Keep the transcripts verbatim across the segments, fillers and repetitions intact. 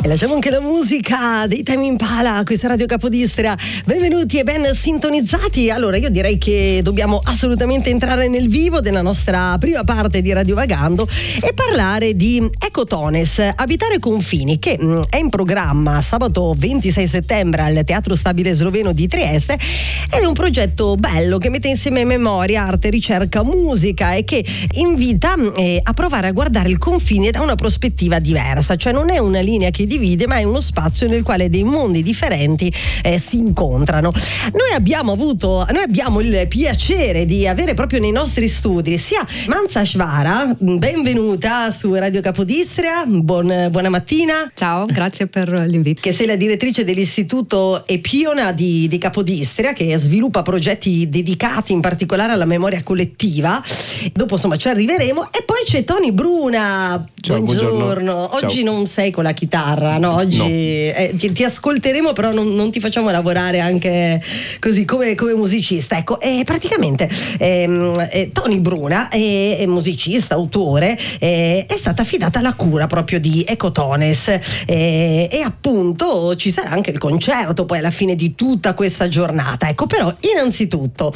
Lasciamo anche la musica dei Tame Impala qui su Radio Capodistria. Benvenuti e ben sintonizzati. Allora, io direi che dobbiamo assolutamente entrare nel vivo della nostra prima parte di Radio Vagando e parlare di Ecotones, Abitare Confini, che mh, è in programma sabato ventisei settembre al Teatro Stabile Sloveno di Trieste ed è un progetto bello che mette insieme memoria, arte, ricerca, musica e che invita eh, a provare a guardare il confine da una prospettiva diversa, cioè non è una linea che divide, ma è uno spazio nel quale dei mondi differenti eh, si incontrano. Noi abbiamo avuto, noi abbiamo il piacere di avere proprio nei nostri studi sia Manza Shvara, benvenuta su Radio Capodistria, buon, buona mattina. Ciao, grazie per l'invito. Che sei la direttrice dell'istituto Epiona di, di Capodistria, che sviluppa progetti dedicati in particolare alla memoria collettiva. Dopo insomma ci arriveremo. E poi c'è Tony Bruna. Ciao, buongiorno. buongiorno. Oggi Ciao. non sei con la chitarra, no? Oggi no. eh, ti, ti ascolteremo, però non, non ti facciamo lavorare anche così come, come musicista. Ecco, eh, praticamente ehm, eh, Tony Bruna è, è musicista, autore, eh, è stata affidata la cura proprio di Ecotones eh, e appunto ci sarà anche il concerto poi alla fine di tutta questa giornata. Ecco, però innanzitutto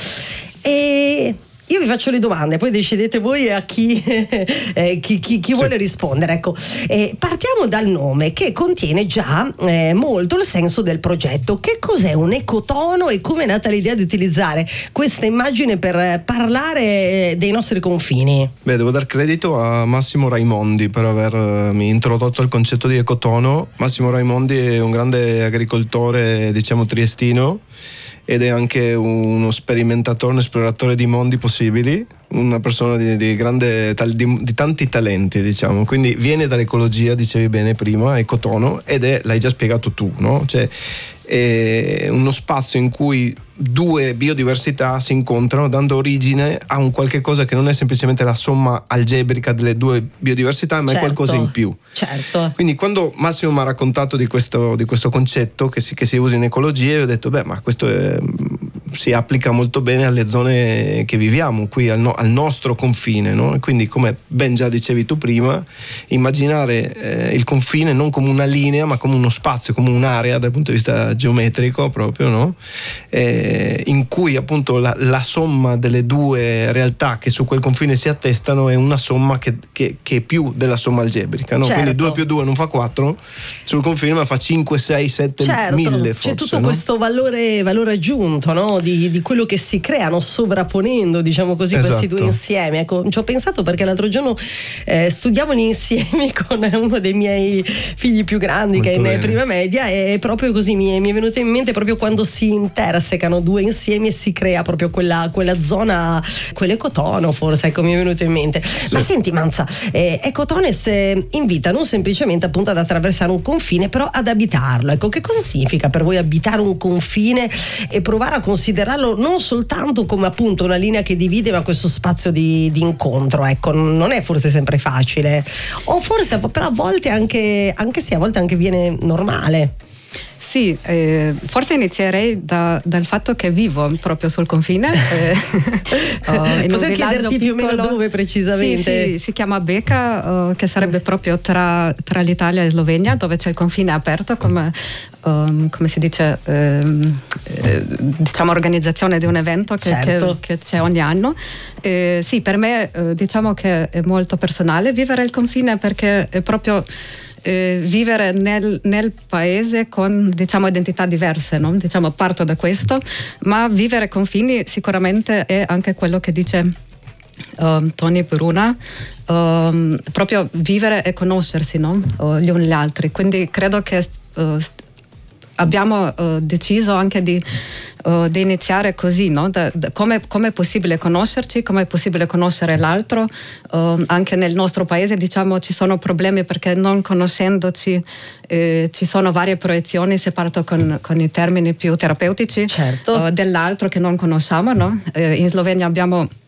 eh, io vi faccio le domande, poi decidete voi a chi, eh, chi, chi, chi vuole sì. rispondere. Ecco, eh, partiamo dal nome che contiene già eh, molto il senso del progetto. Che cos'è un ecotono e come è nata l'idea di utilizzare questa immagine per parlare dei nostri confini? Beh, devo dar credito a Massimo Raimondi per avermi introdotto il concetto di ecotono. Massimo Raimondi è un grande agricoltore, diciamo, triestino, ed è anche uno sperimentatore, un esploratore di mondi possibili, una persona di, di grande di, di tanti talenti, diciamo. Quindi viene dall'ecologia, dicevi bene prima, ecotono, ed è, l'hai già spiegato tu, no? Cioè è uno spazio in cui due biodiversità si incontrano, dando origine a un qualche cosa che non è semplicemente la somma algebrica delle due biodiversità, ma certo, è qualcosa in più. Certo. Quindi quando Massimo mi ha raccontato di questo, di questo concetto che si, che si usa in ecologia, io ho detto beh, ma questo è, si applica molto bene alle zone che viviamo qui, al, no, al nostro confine, no? E quindi, come ben già dicevi tu prima, immaginare eh, il confine non come una linea, ma come uno spazio, come un'area dal punto di vista geometrico proprio, no? Eh, in cui appunto la, la somma delle due realtà che su quel confine si attestano è una somma che, che, che è più della somma algebrica, no? Certo. Quindi due più due non fa quattro sul confine, ma fa cinque, sei, sette, certo, mille forse, c'è tutto no? questo valore, valore aggiunto, no? di, di quello che si creano sovrapponendo, diciamo così, esatto. questi due insiemi. Ecco, ci ho pensato perché l'altro giorno eh, studiavo gli insiemi con uno dei miei figli più grandi, molto che è in bene. Prima media, e proprio così mi, mi è venuto in mente proprio quando si intersecano due insiemi e si crea proprio quella, quella zona, quell'ecotono forse, ecco, mi è venuto in mente. Sì. Ma senti Manza, eh, Ecotones eh, invita non semplicemente appunto ad attraversare un confine, però ad abitarlo. Ecco, che cosa significa per voi abitare un confine e provare a considerarlo non soltanto come appunto una linea che divide, ma questo spazio di, di incontro? Ecco, non è forse sempre facile, o forse però a volte anche, anche sì, a volte anche viene normale. Sì, eh, forse inizierei da, dal fatto che vivo proprio sul confine. Eh, oh, in Posso un chiederti più o meno piccolo, dove precisamente? Sì, sì, si chiama Beca, uh, che sarebbe proprio tra, tra l'Italia e Slovenia, dove c'è il confine aperto, come, um, come si dice, ehm, eh, diciamo organizzazione di un evento che, certo. che, che c'è ogni anno. Eh, sì, per me eh, diciamo che è molto personale vivere il confine, perché è proprio Eh, vivere nel, nel paese con, diciamo, identità diverse, no? Diciamo, parto da questo, ma vivere confini sicuramente è anche quello che dice um, Tony Bruna, um, proprio vivere e conoscersi, no? uh, gli uni gli altri. Quindi credo che uh, abbiamo uh, deciso anche di, uh, di iniziare così, no? Da, da, come, come è possibile conoscerci, come è possibile conoscere l'altro. Uh, anche nel nostro paese, diciamo, ci sono problemi perché non conoscendoci eh, ci sono varie proiezioni, se parto con, con i termini più terapeutici, certo. uh, dell'altro che non conosciamo, no? Eh, in Slovenia abbiamo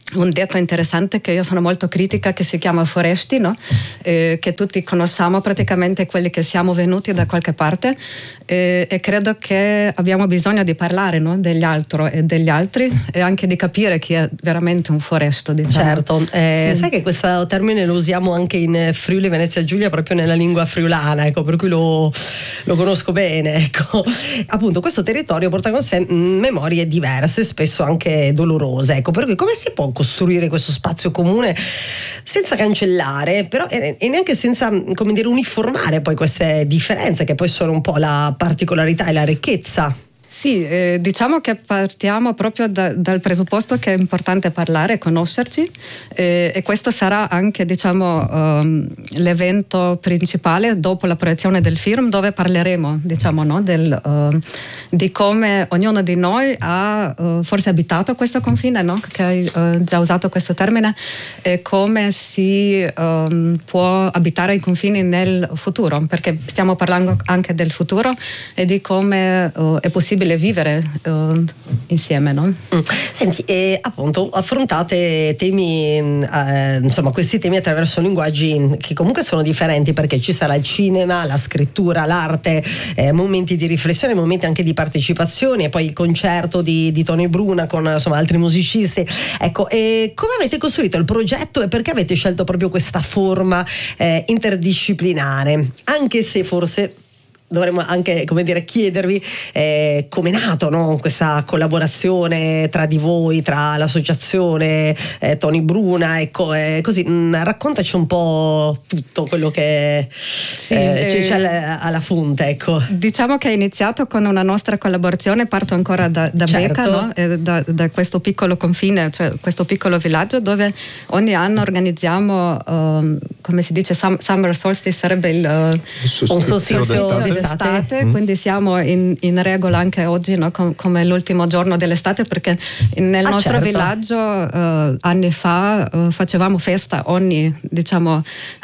un detto interessante che io sono molto critica, che si chiama foresti, no? Eh, che tutti conosciamo praticamente, quelli che siamo venuti da qualche parte, eh, e credo che abbiamo bisogno di parlare, no? Degli altri e degli altri, e anche di capire chi è veramente un foresto, diciamo. Certo, eh, sì. Sai che questo termine lo usiamo anche in Friuli Venezia Giulia, proprio nella lingua friulana, ecco, per cui lo, lo conosco bene, ecco. Appunto, questo territorio porta con sé memorie diverse, spesso anche dolorose, ecco, per cui come si può costruire questo spazio comune senza cancellare, però e neanche senza, come dire, uniformare poi queste differenze che poi sono un po' la particolarità e la ricchezza? Sì, eh, diciamo che partiamo proprio da, dal presupposto che è importante parlare e conoscerci, eh, e questo sarà anche, diciamo, um, l'evento principale dopo la proiezione del film, dove parleremo, diciamo, no, del, uh, di come ognuno di noi ha uh, forse abitato questo confine, no? Che hai uh, già usato questo termine, e come si um, può abitare i confini nel futuro, perché stiamo parlando anche del futuro e di come uh, è possibile vivere uh, insieme, no? Mm. Senti, e appunto affrontate temi, eh, insomma, questi temi attraverso linguaggi che comunque sono differenti, perché ci sarà il cinema, la scrittura, l'arte, eh, momenti di riflessione, momenti anche di partecipazione, e poi il concerto di, di Tony Bruna con, insomma, altri musicisti. Ecco, e come avete costruito il progetto e perché avete scelto proprio questa forma eh, interdisciplinare? Anche se forse dovremmo anche, come dire, chiedervi eh, come è nato, no? Questa collaborazione tra di voi, tra l'associazione eh, Tony Bruna, ecco, eh, così mh, raccontaci un po' tutto quello che sì, eh, eh, c'è alla, alla fonte, ecco. Diciamo che è iniziato con una nostra collaborazione, parto ancora da, da Certo. Beca, no? eh, da, da questo piccolo confine, cioè questo piccolo villaggio dove ogni anno organizziamo, um, come si dice, sum, Summer Solstice, sarebbe il, uh, un solstizio d'estate, d'estate, mm. quindi siamo in, in regola anche oggi, no? Com- come l'ultimo giorno dell'estate, perché nel ah, nostro certo. villaggio uh, anni fa uh, facevamo festa ogni, diciamo,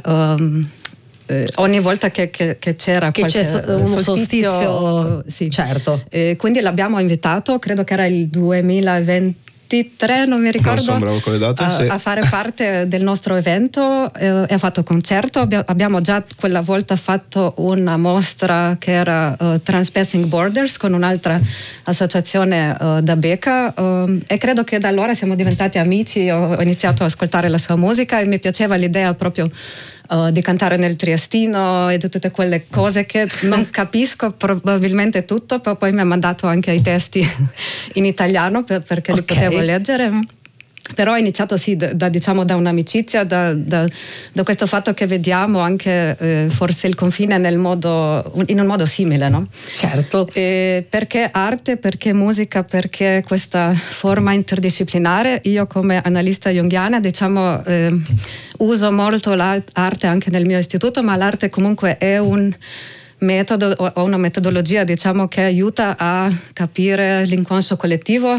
um, eh, ogni volta che, che, che c'era che qualche c'è so, un solstizio, solstizio sì. Certo. Eh, quindi l'abbiamo invitato, credo che era il duemilaventitré, non mi ricordo, non sono bravo con le date, a, sì. a fare parte del nostro evento, eh, e ha fatto concerto. Abbiamo, abbiamo già quella volta fatto una mostra che era uh, Transpassing Borders con un'altra associazione uh, da Beca, uh, e credo che da allora siamo diventati amici. Ho, ho iniziato ad ascoltare la sua musica e mi piaceva l'idea proprio Uh, di cantare nel triestino e di tutte quelle cose che non capisco probabilmente tutto, però poi mi ha mandato anche i testi in italiano per, perché okay. li potevo leggere. Però è iniziato sì da, da diciamo da un'amicizia, da, da, da questo fatto che vediamo anche eh, forse il confine nel modo, in un modo simile, no? Certo. E perché arte, perché musica, perché questa forma interdisciplinare? Io come analista junghiana, diciamo, eh, uso molto l'arte anche nel mio istituto, ma l'arte comunque è un metodo o una metodologia, diciamo, che aiuta a capire l'inconscio collettivo,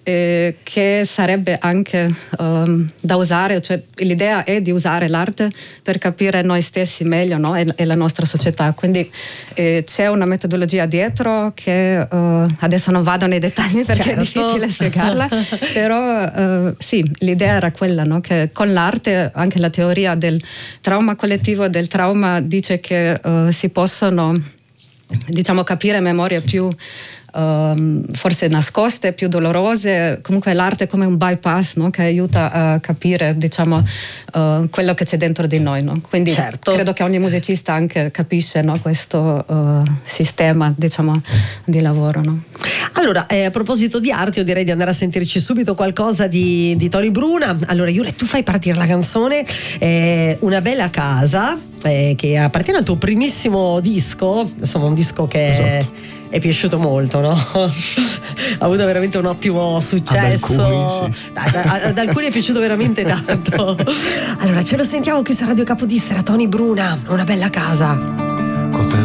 eh, che sarebbe anche um, da usare, cioè l'idea è di usare l'arte per capire noi stessi meglio, no? e, e la nostra società. Quindi eh, c'è una metodologia dietro che uh, adesso non vado nei dettagli perché certo. è difficile spiegarla, però uh, sì, l'idea era quella, no? Che con l'arte anche la teoria del trauma collettivo, del trauma, dice che uh, si possono, diciamo, capire memorie più Um, forse nascoste, più dolorose. Comunque l'arte è come un bypass, no? Che aiuta a capire, diciamo, uh, quello che c'è dentro di noi, no? Quindi certo. credo che ogni musicista anche capisce, no? questo uh, sistema, diciamo, di lavoro, no? Allora, eh, a proposito di arte, io direi di andare a sentirci subito qualcosa di, di Tony Bruna. Allora, Iure, tu fai partire la canzone eh, Una bella casa, eh, che appartiene al tuo primissimo disco, insomma un disco che esatto. è piaciuto molto, no? Ha avuto veramente un ottimo successo. Ad alcuni, sì. ad, ad, ad alcuni è piaciuto veramente tanto. Allora, ce lo sentiamo qui su Radio Capodistria, Tony Bruna, Una bella casa. Con te